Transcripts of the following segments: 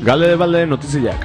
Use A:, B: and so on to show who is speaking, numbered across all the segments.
A: Galde de balde notiziak.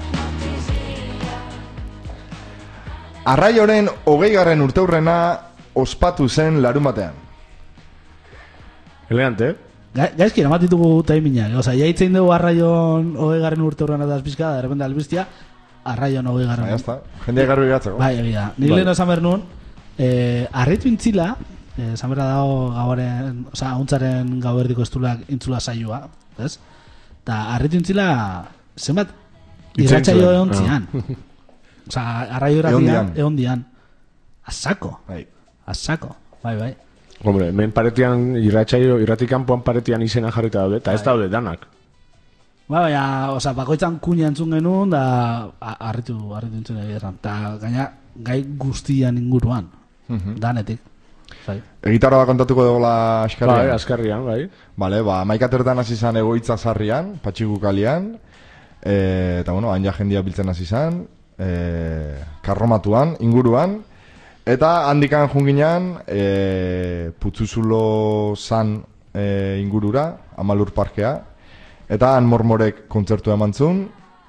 B: Arraioren 20. urteurrena ospatu zen larunbatean.
A: Elegante,
C: Gaizki, eramat ditugu taiminak. Osa, jaitzen dugu Arraion 20. urteurrena da azpizka, da repente albiztia, Arraion 20.
B: Ya está, jendeak garbi gatzeko.
C: Bai, egia. Nik lehen esan behar nuen, arritu intzila, esan behar dago gauaren, osa, ahuntzaren gauerdiko estulak intzula saioa, ez? Eta arritu intzila, zenbat, irratsaio egon zian. Osa, Arraio irratian, egon dian. Azako. Azako, bai.
A: Hombre, hemen paretian, irratikanpoan paretian izena jarrita daude, eta ez daude danak.
C: Baina, osa, bakoitzan kuña entzun genuen, da, arritu entzun egin. Eta, gaina, gai guztian inguruan, danetik.
B: Egitarra kontatuko dugu askarrian.
A: Bai, askarrian, bai.
B: Bale, maikatertan hasi izan Egoitza Sarrian, Patxikukalian, eta bueno, hain ja jendia biltzen hasi izan, Karromatuan, inguruan, eta handikan junginan, Putzuzulo zan ingurura, Amalur Parkea, eta han Mormorek kontzertu emantzun,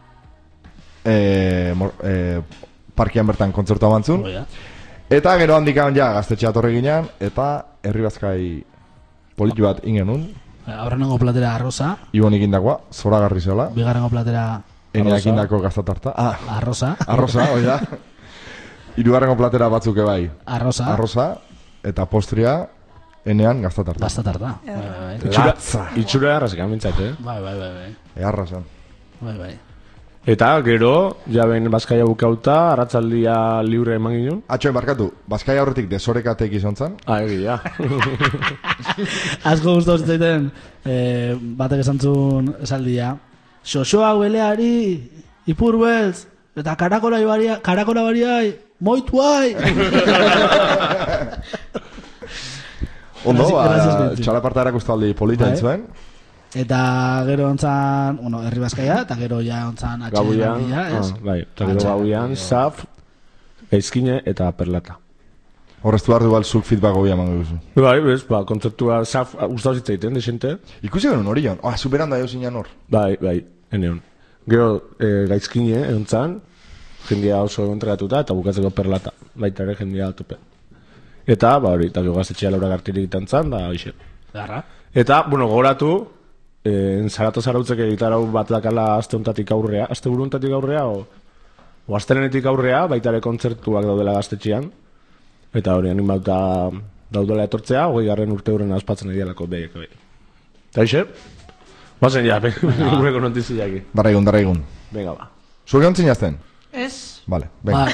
B: parkean bertan kontzertu emantzun, eta gero handikan ja gaztetxea torre ginen, eta herri bazkai politu bat ingenun.
C: Aurrenengo platera Arrosa.
B: Ibon ikindakoa, zoragarri zela.
C: Bigarrengo platera
B: Eneak indako gaztatarta.
C: Arrosa.
B: Arrosa, hoi da. Hirugarrengo platera batzuk ebai.
C: Arrosa.
B: Eta postria enean gaztatarta.
C: Gaztatarta.
A: Itxura errazkan bintzat,
C: Bai.
B: Arrasan.
C: Bai.
A: Eta gero, jaben Bazkaia bukauta, arratzaldia libre eman ginen.
B: Atxoen barkatu, Bazkaia horretik desorekatek izan zan.
A: Egia.
C: Asko guztu zitzaiten, batek esantzun esaldia. Xoxoa hueleari, ipurbeltz, eta karakola bariai, moituai.
B: Ondo, txalaparta erakustaldi polita entzuen.
C: Eta gero ontzan, herri Bazkaia, eta gero ja ontzan
A: Gabuian, bai, eta gero Gabuian, Zaf, Gaizkine eta Perlata.
B: Horreztu behar dual zuk feedback hobia mango duzu.
A: Bai, bez, kontzertua Zaf gustau zitzaiten, desente.
B: Ikusi genuen hori joan, superan da jo zinean hor.
A: Bai, eneon. Gero Gaizkine, ontzan, jendia oso entregatuta, eta bukatzeko Perlata, baita ere jendia tope. Eta, hori, eta gero gaztetxea Laura Gartirik itantzan, da, hoxe. Eta, goratu, Zarato zarautzek egitarau bat dakala aste buruntatik aurrea o astelenetik aurrea, baita ere kontzertuak daudela gaztetxean, eta hori animauta daudela etortzea, 20. urteurren aspatzen edialako behiek. Eta ixe, bazen ja, gureko notiziaki.
B: Darraigun.
A: Venga, ba.
B: Zuek ontzin jazten?
D: Ez.
B: Vale, venga.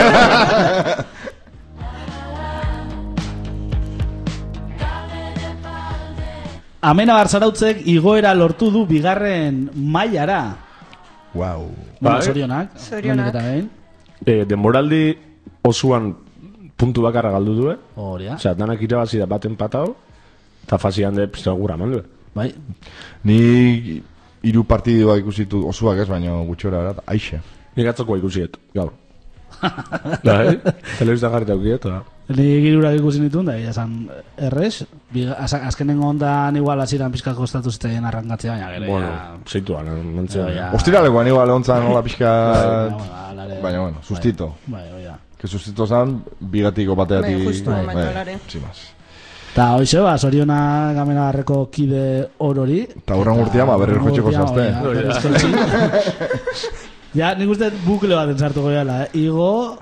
C: Amenabar Zarautzek igoera lortu du bigarren mailara.
B: Wow.
C: Zorionak.
A: Denboraldi osuan puntu bakarra galdu du,
C: Horia.
A: Osea, danak irabazi da baten patau, eta fasian de gura mandu.
C: Bai.
B: Ni 3 partidua ikusitu osuak ez, baina gutxora erat, aixe.
A: Nik atzokoa ikusiet, gaur. Telebizta jarrita ukiet,
C: Ni girurak ikusi nituen, da, esan errez, azkenengo ondan igual aziran pixka kostatu ziteien arrankatzea, baina gero,
A: zeituan, nantzea.
B: Ostiralekoan igual ontzan hola pixka, baina, sustito.
C: Bai, oia.
B: Que sustito zan, bigatiko bateati.
D: Bai, justu, baina olare.
C: Eta hoxe, Zorionak Amenabarreko kide orori.
B: Eta horren urtia, berrer jotxeko zazte.
C: Ja, nik uste bukle bat entzartuko gala, Igo,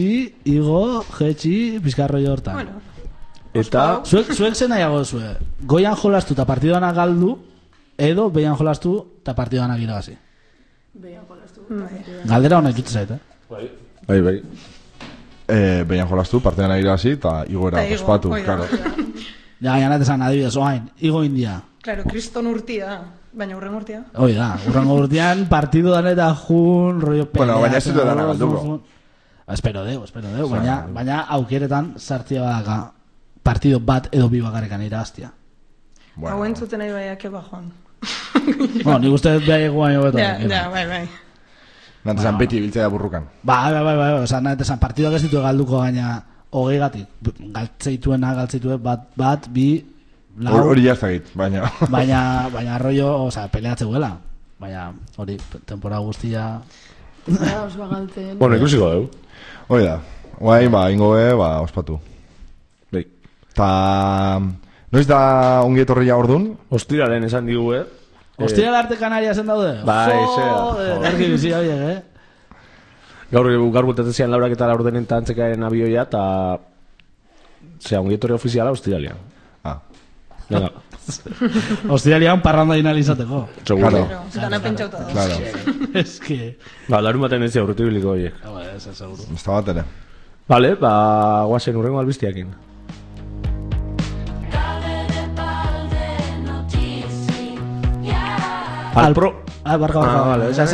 C: jetxi, pizkarroi hortan.
D: Bueno.
A: Eta...
C: Zuek zen nahiago zue, goian jolastu eta partidoanak galdu, edo behian jolastu eta partidoanak irabazi.
D: Behian jolastu.
C: Galdera honek jutze zait,
A: Bai.
B: Behian jolastu, partidoanak irabazi eta igoera ospatu, claro.
C: Ja, nahet esan adibidez, oain, Igo India.
D: Claro, kriston urtia. Baina urren urtia.
C: Hoi da, urrengo urtean partiduan eta jun, rollo pelea.
B: Bueno, baina ez dut dana galduko.
C: Espero deu, baina aukeretan sartzia badaka partido bat edo bi bakarekan irabaztia.
D: Hau entzuten nahi baiak eba joan.
C: Bueno, nik uste behar guain hobeto.
D: Ja, bai.
B: Nantesan beti biltzea burrukan.
C: Bai, oza, nantesan partiduak ez ditu galduko gaina 20 gatik. Galtzeitue bat, bi...
B: Hori jaztagit, baina...
C: Baina rollo, oza, peleatze guela. baina hori, temporada guztia...
D: Oso bagalten.
A: Bueno, ikusiko dugu.
B: Hoi da. Guai, ingo ospatu.
A: Bai.
B: Ta... Noiz da ongi etorria ordun?
A: Ostiralen esan digu,
C: Hostia, arte Canariasen daude?
A: Bai,
C: Joder, ergi bizi horiek,
A: Gaur bultatzen zian laurak eta laur denen tantzekaren abioia, eta... Zea, ongi etorri ofiziala ostiralean.
B: Ah.
A: Venga.
C: Ostiralean parranda inalizateko.
A: Seguro.
D: Dana pentsauta da.
B: Claro.
C: Es que...
A: Larun baten ez aurretu biliko horiek.
C: Ez seguro.
B: Ez da bat ere.
A: Vale, guazen urrengo albiztiakin. Alpro...
C: Barka.
A: Vale, esan.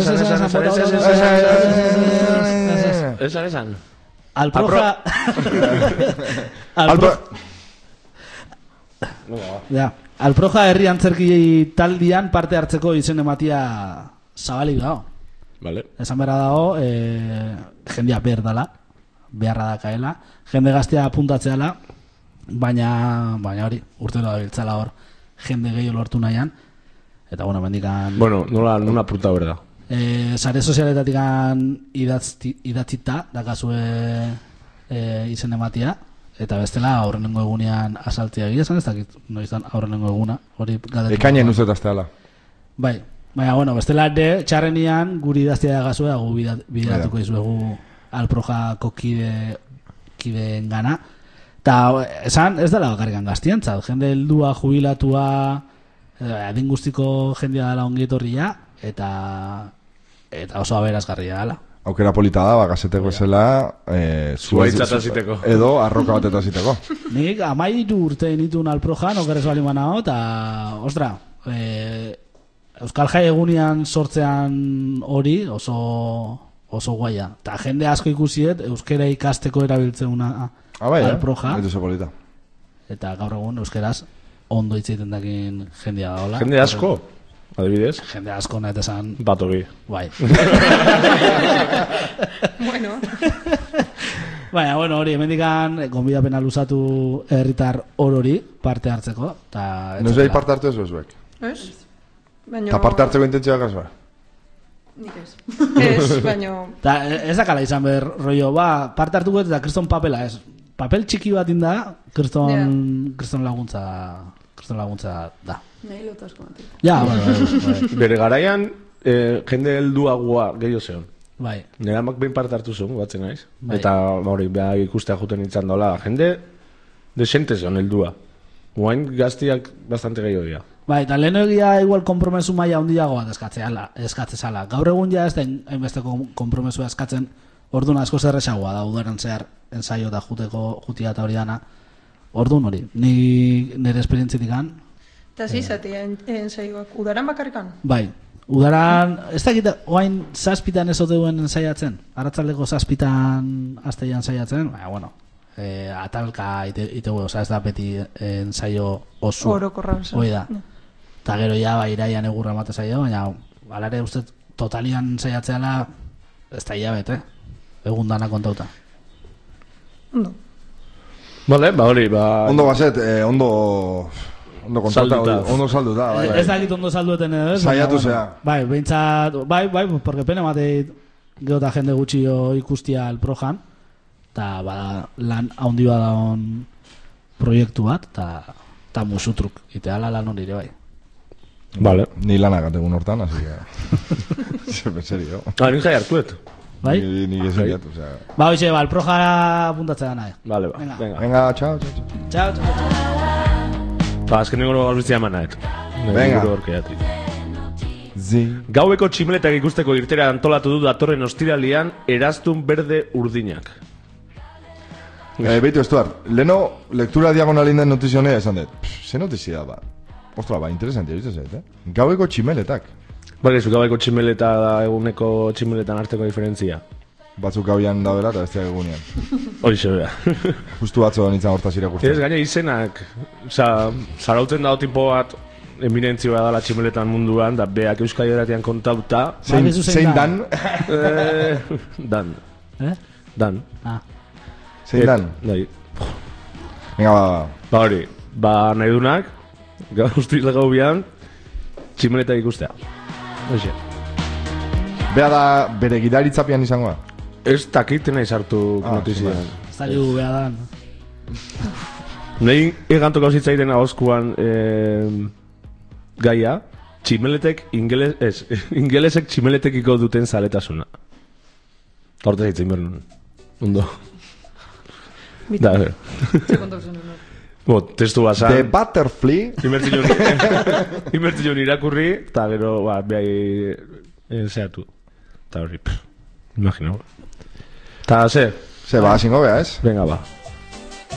C: Alproja... Alproja herri antzerki taldian parte hartzeko izen ematia zabalik dago.
A: Vale.
C: Esan behar dago, jendea beharra dakaela, jende gaztea apuntatzeala, baina hori, urtero da biltzala hor, jende gehiago lortu nahian, eta bueno, mendikan...
A: Bueno, nola apunta berda.
C: Sare sozialetatik idatzita, dakazue izen ematia, eta bestela aurrenengo egunean asaltzea egia esan, ez dakit noizan aurrenengo eguna, hori gadetu.
B: Ekainen uzetazteala.
C: Bai, baina, bueno, bestela ere txarrenian guri idaztea dagazue, gu bideratuko izuegu Alprojako kideen gana. Eta esan, ez dela bakarrikan gaztiantzat, jende heldua, jubilatua, adin guztiko jendea dela ongietorria, eta oso aberazgarria dela.
B: Aukera polita da, gazeteko esela,
A: zuaitzataziteko.
B: Edo arroka batetaziteko.
C: Nik 13 urte nituen Alprojan, okerrez bali manao, eta, ostra, Euskal Jai egunean sortzean hori oso guaia. Eta jende asko ikusiet, euskera ikasteko erabiltzeuna Alproja.
B: Polita.
C: Eta gaur egun euskeraz ondo hitzeiten dakin jendea daola.
A: Jende asko, adibidez.
C: Jende asko nahet esan...
A: Batogi.
C: Bai.
D: Bueno.
C: Baina, bueno, hori, hemendikan gonbidapena luzatu herritar orori parte hartzeko.
B: Noiz behi parte hartu ez bezuek?
D: Ez?
B: Eta parte hartzeko intentzioa kasua?
D: Nik ez. Ez, baino...
C: Ez dakala izan behar, rollo, parte hartuko eta kriston papela, ez. Papel txiki bat inda, kriston laguntza da.
D: Nahi lotasko batik.
C: Ja, bueno.
A: Bere garaian, jende helduagoa gehiago zeon.
C: Bai.
A: Nera amak behin parte hartu zuen, batzen naiz.
C: Bai.
A: Eta hori, ikustea juten nintzen daula. Jende desente zeon heldua. Guain gaztiak bastante gehiago dira.
C: Bai, eta lehen egia igual kompromesu maila handiago bat eskatzezala. Gaur egun ja ez den hainbesteko kompromesua eskatzen, orduan asko zerresagoa da, udaran zehar ensaio eta jutia eta hori dana. Orduan hori, ni nire esperientzitikan.
D: Eta zizati, ensaioak, udaran bakarrikan?
C: Bai, udaran, ez dakit, oain zazpitan ez oteuen ensaiatzen, arratzaldeko zazpitan azteian ensaiatzen, baina, bueno, atalka itegu, oza, ez da beti ensaio oso.
D: Orokorra.
C: Hoi da. Eta gero ja, iraian egurra emate zaio, baina, alare uste totalian ensaiatzeala, ez da hilabete, egun dana kontauta.
D: Ondo.
A: Vale, hori,
B: Ondo bazet, ondo kontauta, ondo salduta.
C: Ez dakit ondo saldueten edo,
B: saiatu zea.
C: Bai, behintzat, bai, porque pena mate geota jende gutxio ikustia Alprojan, eta lan haundi badaon proiektu bat, eta musutruk, iteala lan hori ere bai.
A: Vale.
B: Ni lanak ategun hortan, así que... En serio.
A: Nik jai hartuet.
C: Bai?
B: Ni gezun jatu, o sea...
C: Ba, hoxe, Alproja apuntatzea da nahi.
A: Vale,
B: Venga, txau.
C: Txau.
A: Azken ninguno galbiztia eman nahet.
B: Venga.
A: Gaueko tximeletak ikusteko irtera antolatu du datorren ostiralian Eraztun Berde Urdinak.
B: Beitu, Estuart, leheno lektura diagonalin den notizionea esan dut. Ze notizia ba? Ostra, interesantia, bizte zait, Gaueko tximeletak.
A: Bale, gaueko tximeleta da eguneko tximeletan arteko diferentzia.
B: Batzuk gauian da bera eta bestia egunean.
A: Hori zebea.
B: Justu batzo nintzen hortaz irakurtzen.
A: Ez gaina izenak, zarautzen dago tipo bat eminentzioa dala tximeletan munduan, da beak Euskal Herratian kontauta.
B: Zein dan?
A: Dan. Dan.
B: Zein dan?
A: Nahi.
B: Venga,
A: ba hori, nahi dunak, guztila gau bian, tximeleta ikustea. Oixe.
B: Bea da bere gidaritzapian izangoa.
A: Ez dakiten nahi sartu notizian.
C: Ez da jugu beha dan.
A: Nahi egantoka zitzaiten ahozkuan gaia, tximeletek, ingelesek tximeletekiko duten zaletasuna. Horte zitzen behar nuen. Ondo. Da, testu basan.
B: The Butterfly.
A: Inbertzion irakurri, eta gero, behai zehatu. Eta horri, imagina. Eta, ze?
B: Ze, ba, zingo bea, ez?
A: Venga, ba.